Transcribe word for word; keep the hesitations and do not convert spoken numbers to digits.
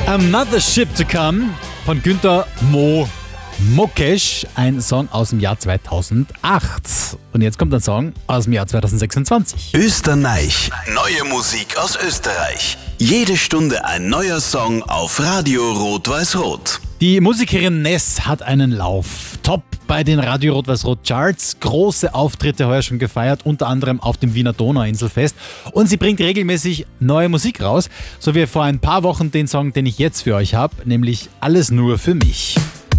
Another Ship to Come von Günther Mo Mokesh, ein Song aus dem Jahr zweitausendacht. Und jetzt kommt ein Song aus dem Jahr zweitausendsechsundzwanzig. Österreich, neue Musik aus Österreich. Jede Stunde ein neuer Song auf Radio Rot-Weiß-Rot. Die Musikerin Ness hat einen Lauf. Top bei den Radio Rot-Weiß-Rot Charts. Große Auftritte heuer schon gefeiert, unter anderem auf dem Wiener Donauinselfest. Und sie bringt regelmäßig neue Musik raus. So wie vor ein paar Wochen den Song, den ich jetzt für euch habe, nämlich Alles nur für mich.